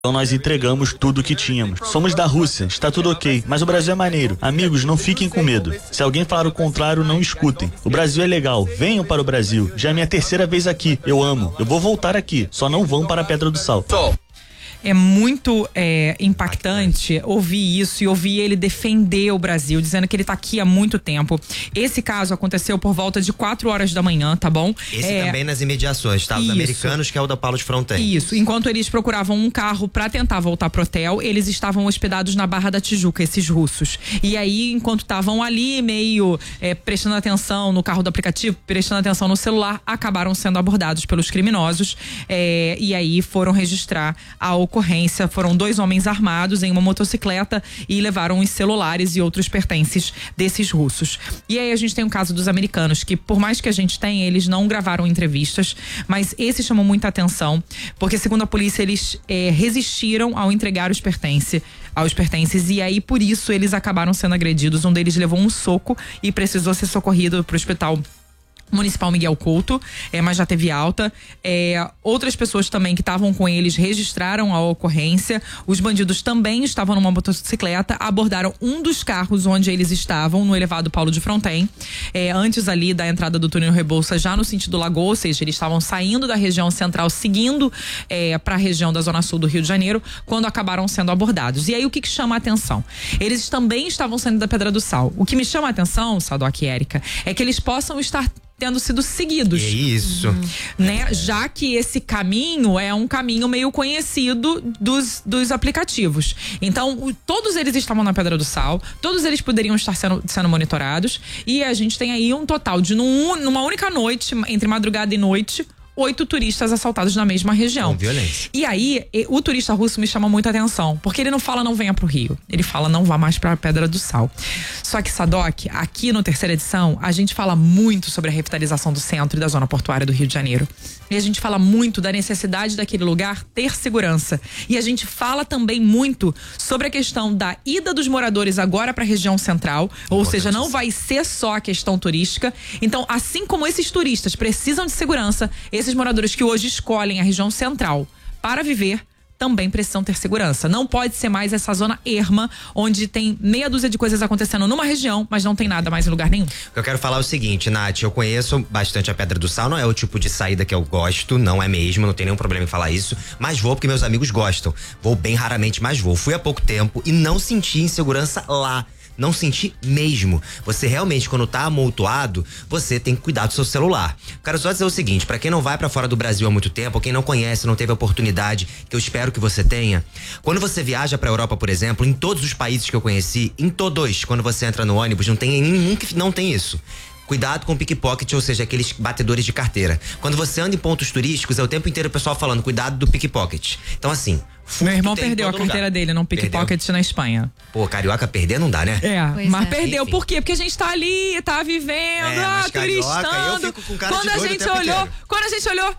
Então nós entregamos tudo o que tínhamos. Somos da Rússia, está tudo ok, mas o Brasil é maneiro. Amigos, não fiquem com medo. Se alguém falar o contrário, não escutem. O Brasil é legal, venham para o Brasil. Já é minha terceira vez aqui, eu amo. Eu vou voltar aqui, só não vão para a Pedra do Sal. É muito impactante ouvir isso e ouvir ele defender o Brasil, dizendo que ele tá aqui há muito tempo. Esse caso aconteceu por volta de 4 horas da manhã, tá bom? Esse também nas imediações, tá? Os americanos, que é o da Palos Fronteira. Isso. Enquanto eles procuravam um carro pra tentar voltar pro hotel, eles estavam hospedados na Barra da Tijuca, esses russos. E aí, enquanto estavam ali, meio prestando atenção no carro do aplicativo, prestando atenção no celular, acabaram sendo abordados pelos criminosos. E aí foram registrar a ocorrência. Foram 2 homens armados em uma motocicleta e levaram os celulares e outros pertences desses russos. E aí a gente tem o caso dos americanos, que por mais que a gente tenha, eles não gravaram entrevistas, mas esse chamou muita atenção, porque segundo a polícia eles resistiram ao entregar os pertences e aí por isso eles acabaram sendo agredidos. Um deles levou um soco e precisou ser socorrido para o hospital Municipal Miguel Couto, mas já teve alta. Outras pessoas também que estavam com eles registraram a ocorrência. Os bandidos também estavam numa motocicleta, abordaram um dos carros onde eles estavam, no elevado Paulo de Fronten, antes ali da entrada do túnel Rebouça, já no sentido Lagoa, ou seja, eles estavam saindo da região central, seguindo para a região da Zona Sul do Rio de Janeiro, quando acabaram sendo abordados. E aí o que chama a atenção? Eles também estavam saindo da Pedra do Sal. O que me chama a atenção, Sadoc e Érica, é que eles possam estar tendo sido seguidos. É isso. Né? Já que esse caminho é um caminho meio conhecido dos aplicativos. Então, todos eles estavam na Pedra do Sal, todos eles poderiam estar sendo monitorados, e a gente tem aí um total de, numa única noite, entre madrugada e noite, 8 turistas assaltados na mesma região. Com violência. E aí, o turista russo me chama muita atenção, porque ele não fala não venha pro Rio, ele fala não vá mais pra Pedra do Sal. Só que, Sadoc, aqui no Terceira Edição, a gente fala muito sobre a revitalização do centro e da zona portuária do Rio de Janeiro. E a gente fala muito da necessidade daquele lugar ter segurança. E a gente fala também muito sobre a questão da ida dos moradores agora pra região central, ou seja, não vai ser só a questão turística. Então, assim como esses turistas precisam de segurança, esses moradores que hoje escolhem a região central para viver também precisam ter segurança. Não pode ser mais essa zona erma, onde tem meia dúzia de coisas acontecendo numa região, mas não tem nada mais em lugar nenhum. O que eu quero falar é o seguinte, Nath, eu conheço bastante a Pedra do Sal, não é o tipo de saída que eu gosto, não é mesmo, não tem nenhum problema em falar isso, mas vou porque meus amigos gostam. Vou bem raramente, mas vou. Fui há pouco tempo e não senti insegurança lá. Não senti mesmo. Você realmente, quando tá amontoado, você tem que cuidar do seu celular. Quero só dizer o seguinte, pra quem não vai pra fora do Brasil há muito tempo, ou quem não conhece, não teve a oportunidade, que eu espero que você tenha, quando você viaja pra Europa, por exemplo, em todos os países que eu conheci, em todos, quando você entra no ônibus, não tem nenhum que não tem isso. Cuidado com o pickpocket, ou seja, aqueles batedores de carteira. Quando você anda em pontos turísticos, é o tempo inteiro o pessoal falando, cuidado do pickpocket. Então assim, meu irmão perdeu a carteira dele num pickpocket na Espanha. Pô, carioca perder não dá, né? Mas perdeu. Enfim. Por quê? Porque a gente tá ali, tá vivendo, turistando. Eu fico com cara de doido quando a gente olhou,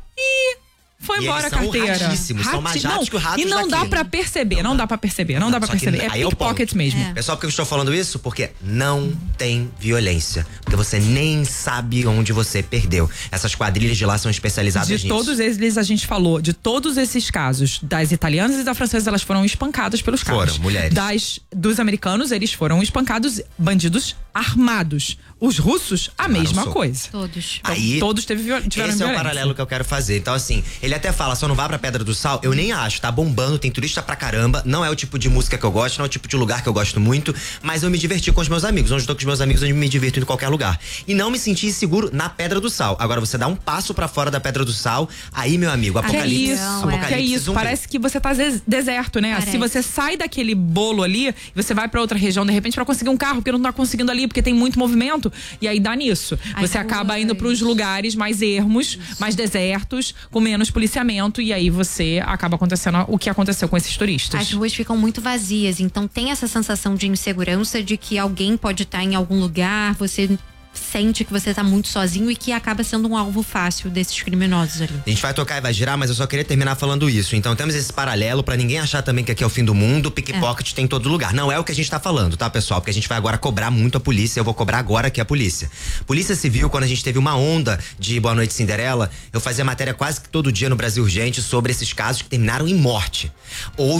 foi embora a carteira. São mais ratos que o rato. E não dá pra perceber, não dá pra perceber. É pickpocket mesmo. Pessoal, por que eu estou falando isso? Porque não tem violência. Porque você nem sabe onde você perdeu. Essas quadrilhas de lá são especializadas nisso. De todos eles, a gente falou, de todos esses casos, das italianas e da francesa, elas foram espancadas pelos caras. Foram, mulheres. Dos americanos, eles foram espancados, bandidos armados. Os russos, a mesma coisa. Todos. Então, todos tiveram violência. Esse é o paralelo que eu quero fazer. Então, assim, ele até fala, só não vá pra Pedra do Sal. Eu nem acho, tá bombando, tem turista pra caramba. Não é o tipo de música que eu gosto, não é o tipo de lugar que eu gosto muito. Mas eu me diverti com os meus amigos. Onde eu tô com os meus amigos, eu me divirto em qualquer lugar. E não me senti inseguro na Pedra do Sal. Agora, você dá um passo pra fora da Pedra do Sal, aí, meu amigo, apocalipse. Que é isso, parece que você tá deserto, né? Parece. Se você sai daquele bolo ali, você vai pra outra região, de repente, pra conseguir um carro, porque não tá conseguindo ali, porque tem muito movimento. E aí dá nisso. Você acaba indo pros lugares mais ermos, mais desertos, com menos policiamento, e aí você acaba acontecendo o que aconteceu com esses turistas. As ruas ficam muito vazias, então tem essa sensação de insegurança, de que alguém pode estar em algum lugar, você sente que você tá muito sozinho e que acaba sendo um alvo fácil desses criminosos ali. A gente vai tocar e vai girar, mas eu só queria terminar falando isso. Então temos esse paralelo pra ninguém achar também que aqui é o fim do mundo, pickpocket tem em todo lugar. Não é o que a gente tá falando, tá, pessoal? Porque a gente vai agora cobrar muito a polícia, eu vou cobrar agora aqui a polícia. Polícia Civil, quando a gente teve uma onda de Boa Noite Cinderela, eu fazia matéria quase que todo dia no Brasil Urgente sobre esses casos que terminaram em morte. Ou